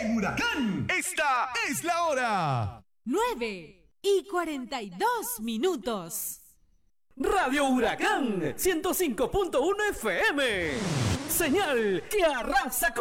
En Huracán, esta es la hora. 9:42. Radio Huracán 105.1 FM. Señal que arrasa con